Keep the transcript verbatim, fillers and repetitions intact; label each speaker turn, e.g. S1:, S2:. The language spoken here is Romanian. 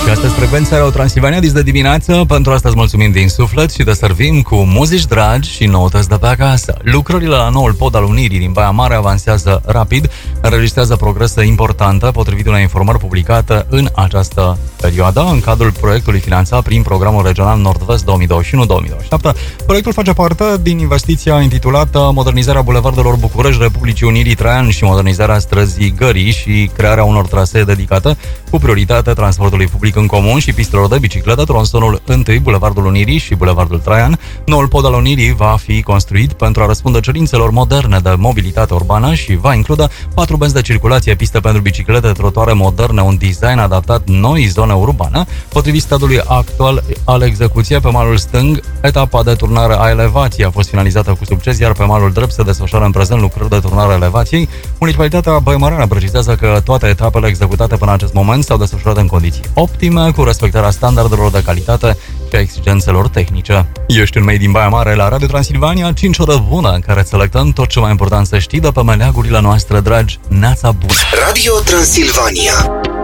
S1: Și astăzi frecvența Radio Transilvania dis de dimineață. Pentru asta îți mulțumim din suflet și te servim cu muzici dragi și noutăți de pe acasă. Lucrările la noul pod al Unirii din Baia Mare avansează rapid, înregistrează progrese importante potrivit unei informări publicate în această perioadă, în cadrul proiectului finanțat prin Programul Regional Nord-Vest două mii douăzeci și unu două mii douăzeci și șapte. Proiectul face parte din investiția intitulată Modernizarea bulevardelor București, Republicii Unirii Traian și modernizarea străzii Gării și crearea unor trasee dedicate cu prioritate transportului public în comun și pistelor de bicicletă, tronsonul întâi, Bulevardul Unirii și Bulevardul Traian. Noul pod al Unirii va fi construit pentru a răspunde cerințelor moderne de mobilitate urbană și va include patru benzi de circulație, piste pentru biciclete, trotuare moderne, un design adaptat noi zone urbane. Potrivit stadiului actual al execuției, pe malul stâng, etapa de turnare a elevației a fost finalizată cu succes, iar pe malul drept se desfășoară în prezent lucrări de turnare a elevației. Municipalitatea Băimăreana precizează că toate etapele executate până în acest moment s-au desfășurat în condiții optime, cu respectarea standardelor de calitate și a exigențelor tehnice. Ești în mei din Baia Mare la Radio Transilvania, cinci ore bună, în care îți selectăm tot ce mai important să știi de pe meleagurile noastre dragi. Neața bună!
S2: Radio Transilvania.